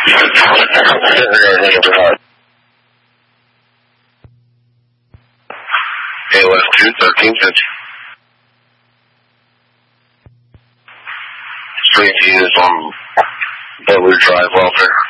Hey, left 21350. Springfield is on Butler Drive, Welfare.